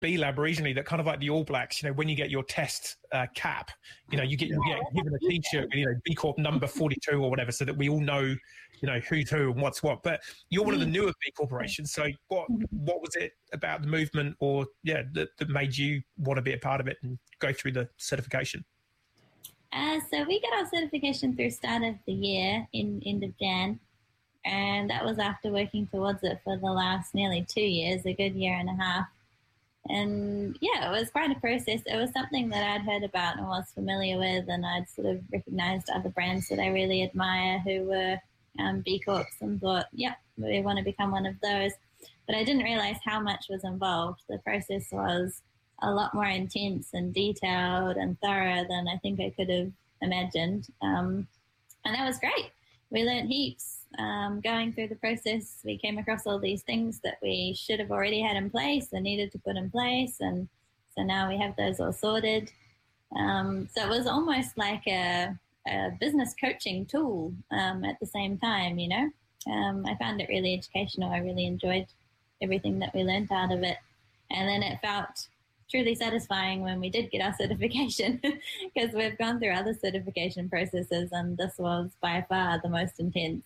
B Lab originally that kind of like the All Blacks, when you get your test cap, you get given a T-shirt with, B Corp number 42 or whatever, so that we all know, who's who and what's what. But you're one of the newer B corporations. So what was it about the movement that made you want to be a part of it and go through the certification? So we got our certification through start of the year in end of Jan. And that was after working towards it for the last nearly 2 years, a good year and a half. And it was quite a process. It was something that I'd heard about and was familiar with, and I'd sort of recognised other brands that I really admire who were B Corps and thought, we want to become one of those. But I didn't realise how much was involved. The process was a lot more intense and detailed and thorough than I think I could have imagined. And that was great. We learned heaps. Going through the process, we came across all these things that we should have already had in place and needed to put in place, and so now we have those all sorted. So it was almost like a business coaching tool at the same time, I found it really educational. I really enjoyed everything that we learned out of it, and then it felt truly satisfying when we did get our certification, because we've gone through other certification processes and this was by far the most intense.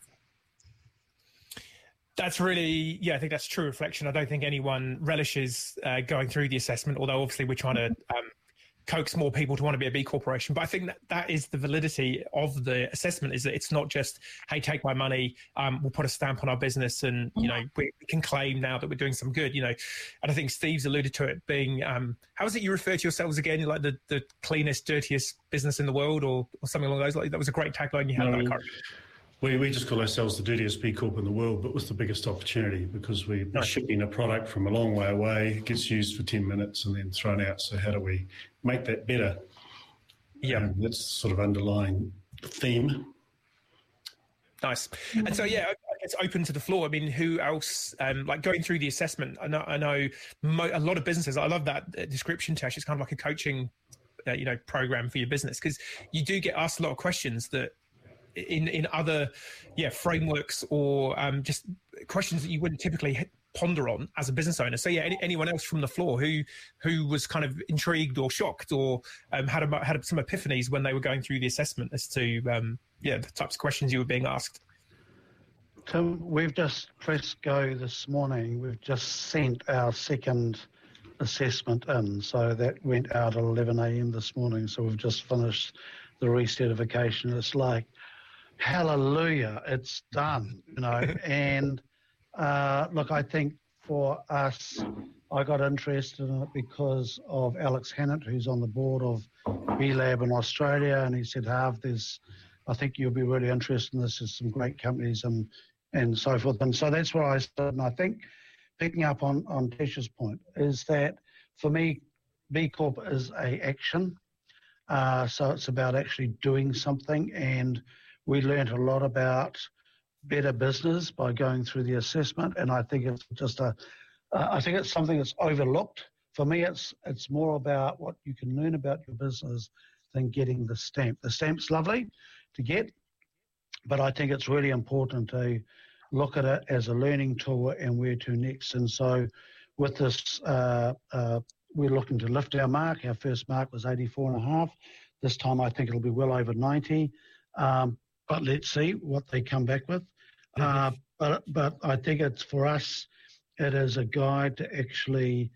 That's really, I think that's true reflection. I don't think anyone relishes going through the assessment, although obviously we're trying to coax more people to want to be a B corporation. But I think that is the validity of the assessment, is that it's not just, hey, take my money, we'll put a stamp on our business and, we can claim now that we're doing some good, and I think Steve's alluded to it being, how is it you refer to yourselves again, like the cleanest, dirtiest business in the world or something along those lines? That was a great tagline you had. We just call ourselves the dirtiest B Corp in the world, but with the biggest opportunity, because we're shipping a product from a long way away. It gets used for 10 minutes and then thrown out. So how do we make that better? Yeah. That's sort of underlying theme. Nice. And so, it's open to the floor. I mean, who else, like going through the assessment? I know a lot of businesses, I love that description, Tash. It's kind of like a coaching, program for your business, because you do get asked a lot of questions that, in other frameworks or just questions that you wouldn't typically ponder on as a business owner. So anyone else from the floor who was kind of intrigued or shocked or had some epiphanies when they were going through the assessment as to the types of questions you were being asked? Tim, we've just pressed go this morning. We've just sent our second assessment in, so that went out at 11 a.m. this morning. So we've just finished the recertification. It's like, hallelujah, it's done, and look, I think for us, I got interested in it because of Alex Hannett, who's on the board of B Lab in Australia, and he said, Harv, I think you'll be really interested in this. There's some great companies and so forth, and so that's where I started. And I think picking up on Tesh's point is that for me, B Corp is a action, so it's about actually doing something, and we learned a lot about better business by going through the assessment, and I think it's just I think it's something that's overlooked. For me, it's more about what you can learn about your business than getting the stamp. The stamp's lovely to get, but I think it's really important to look at it as a learning tool and where to next. And so with this, we're looking to lift our mark. Our first mark was 84.5. This time I think it'll be well over 90. But let's see what they come back with. But I think it's, for us, it is a guide to actually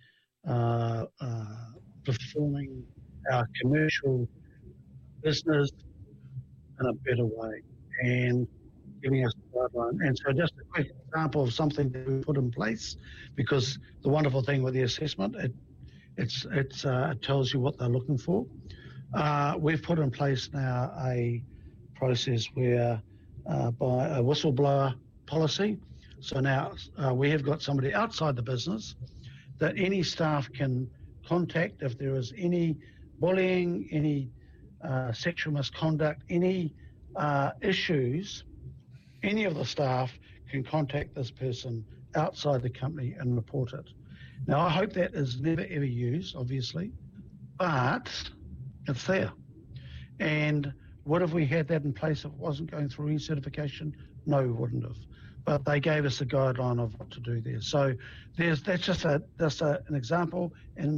performing our commercial business in a better way and giving us a guideline. And so just a quick example of something that we put in place, because the wonderful thing with the assessment, it tells you what they're looking for. We've put in place now a process where by a whistleblower policy. So now we have got somebody outside the business that any staff can contact if there is any bullying, any sexual misconduct, any issues. Any of the staff can contact this person outside the company and report it. Now, I hope that is never ever used, obviously, but it's there. And what if we had that in place if it wasn't going through recertification? No, we wouldn't have. but they gave us a guideline of what to do there. So that's just an example. And